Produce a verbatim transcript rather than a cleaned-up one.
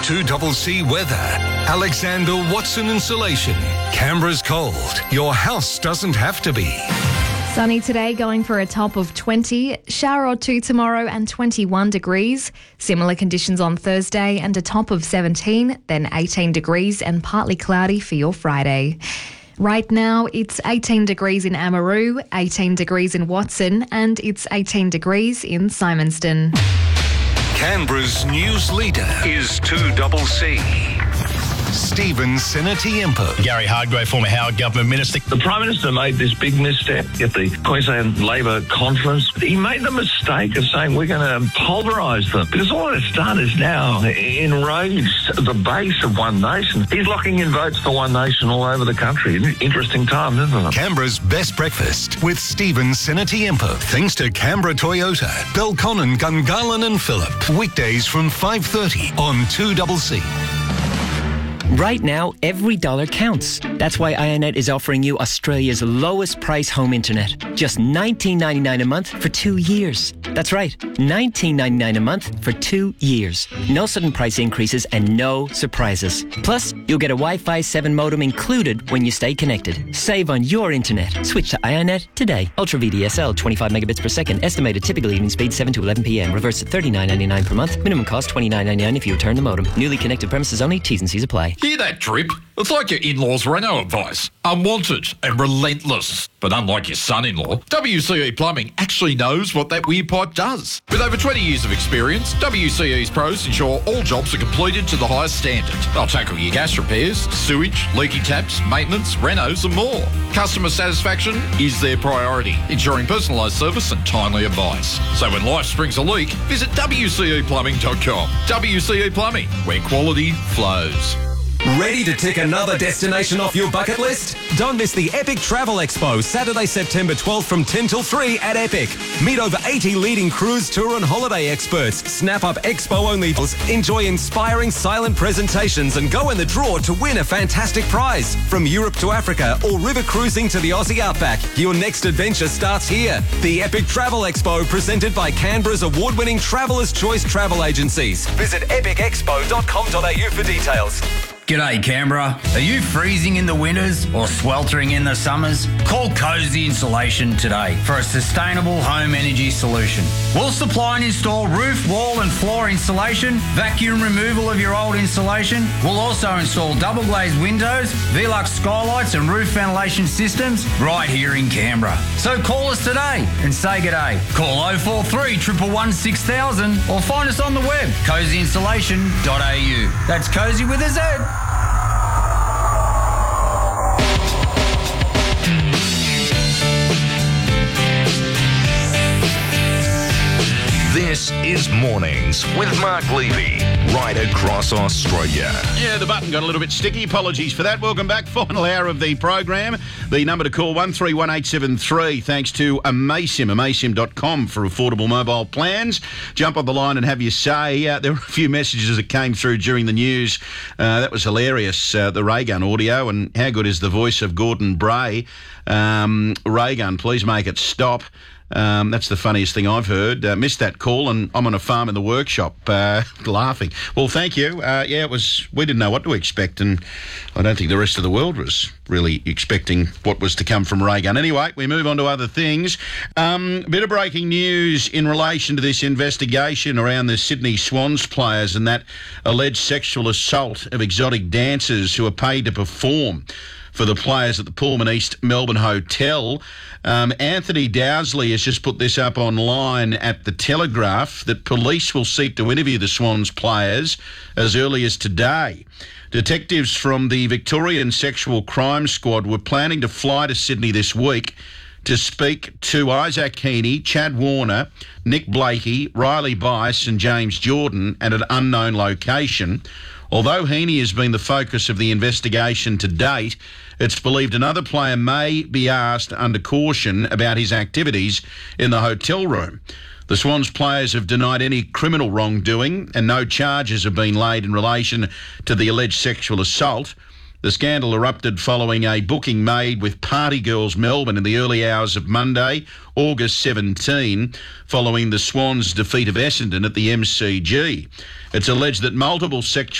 two C C weather. Alexander Watson Insulation. Canberra's cold. Your house doesn't have to be. Sunny today, going for a top of twenty. Shower or two tomorrow and twenty-one degrees. Similar conditions on Thursday and a top of seventeen, then eighteen degrees and partly cloudy for your Friday. Right now, it's eighteen degrees in Amaroo, eighteen degrees in Watson, and it's eighteen degrees in Simonston. Canberra's news leader is two C C. Stephen Sinatiempo. Gary Hardgrave, former Howard Government Minister. The Prime Minister made this big misstep at the Queensland Labor Conference. He made the mistake of saying we're going to pulverise them, because all it's done is now enrage the base of One Nation. He's locking in votes for One Nation all over the country. Interesting time, isn't it? Canberra's best breakfast with Stephen Sinatiempo. Thanks to Canberra Toyota, Belconnen, Gungahlin and Phillip. Weekdays from five thirty on two C C. Right now, every dollar counts. That's why Ionet is offering you Australia's lowest price home internet. Just nineteen ninety-nine a month for two years. That's right, nineteen ninety-nine a month for two years. No sudden price increases and no surprises. Plus, you'll get a Wi-Fi seven modem included when you stay connected. Save on your internet. Switch to Ionet today. Ultra V D S L, twenty-five megabits per second. Estimated typical evening speed seven to eleven p.m. Reverse at thirty-nine ninety-nine per month. Minimum cost twenty-nine ninety-nine if you return the modem. Newly connected premises only. T's and C's apply. Hear that drip? It's like your in-laws' Renault advice. Unwanted and relentless. But unlike your son-in-law, W C E Plumbing actually knows what that weir pipe does. With over twenty years of experience, W C E's pros ensure all jobs are completed to the highest standard. They'll tackle your gas repairs, sewage, leaky taps, maintenance, renos and more. Customer satisfaction is their priority, ensuring personalised service and timely advice. So when life springs a leak, visit W C E plumbing dot com. W C E Plumbing, where quality flows. Ready to tick another destination off your bucket list? Don't miss the Epic Travel Expo, Saturday, September twelfth from ten till three at Epic. Meet over eighty leading cruise, tour and holiday experts. Snap up expo-only deals, enjoy inspiring silent presentations and go in the draw to win a fantastic prize. From Europe to Africa or river cruising to the Aussie Outback, your next adventure starts here. The Epic Travel Expo, presented by Canberra's award-winning Traveller's Choice Travel Agencies. Visit epic expo dot com dot a u for details. G'day Canberra. Are you freezing in the winters or sweltering in the summers? Call Cozy Insulation today for a sustainable home energy solution. We'll supply and install roof, wall and floor insulation, vacuum removal of your old insulation. We'll also install double glazed windows, Velux skylights and roof ventilation systems right here in Canberra. So call us today and say g'day. Call oh four three, one one one, six thousand or find us on the web, cozy insulation dot a u. That's Cozy with a Z. This is Mornings with Mark Levy, right across Australia. Yeah, the button got a little bit sticky. Apologies for that. Welcome back. Final hour of the program. The number to call, one three one eight seven three, thanks to Amaysim, amaysim dot com for affordable mobile plans. Jump on the line and have your say. Uh, there were a few messages that came through during the news. Uh, that was hilarious, uh, the ray gun audio, and how good is the voice of Gordon Bray. Um, ray gun, please make it stop. Um, that's the funniest thing I've heard. Uh, missed that call, and I'm on a farm in the workshop uh, laughing. Well, thank you. Uh, yeah, it was. We didn't know what to expect, and I don't think the rest of the world was really expecting what was to come from Ray Gun. Anyway, we move on to other things. Um, a bit of breaking news in relation to this investigation around the Sydney Swans players and that alleged sexual assault of exotic dancers who are paid to perform for the players at the Pullman East Melbourne Hotel. Um, Anthony Dowsley has just put this up online at The Telegraph, that police will seek to interview the Swans players as early as today. Detectives from the Victorian Sexual Crime Squad were planning to fly to Sydney this week to speak to Isaac Heaney, Chad Warner, Nick Blakey, Riley Bice and James Jordan at an unknown location. Although Heaney has been the focus of the investigation to date, it's believed another player may be asked under caution about his activities in the hotel room. The Swans players have denied any criminal wrongdoing and no charges have been laid in relation to the alleged sexual assault. The scandal erupted following a booking made with Party Girls Melbourne in the early hours of Monday, August seventeenth, following the Swans' defeat of Essendon at the M C G. It's alleged that multiple sexual